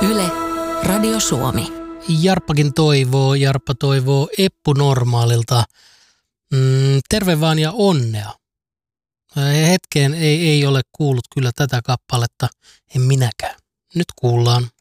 Yle, Radio Suomi. Jarppa toivoo Eppu Normaalilta. Terve vaan ja onnea. Hetkeen ei ole kuullut kyllä tätä kappaletta, en minäkään. Nyt kuullaan.